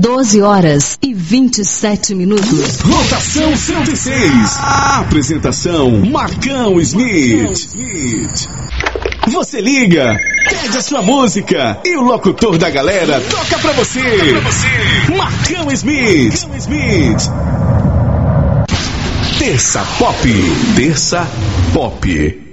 12h27. Rotação 106. Apresentação Marcão Smith. Você liga, pede a sua música e o locutor da galera toca pra você. Marcão Smith. Terça Pop.